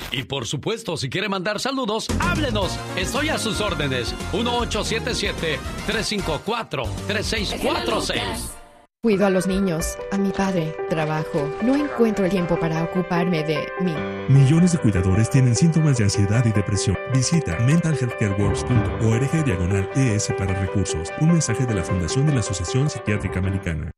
Y por supuesto, si quiere mandar saludos, háblenos. Estoy a sus órdenes. 1877-354-3646. Cuido a los niños, a mi padre, trabajo. No encuentro el tiempo para ocuparme de mí. Millones de cuidadores tienen síntomas de ansiedad y depresión. Visita mentalhealthcareworks.org/ES para recursos. Un mensaje de la Fundación de la Asociación Psiquiátrica Americana.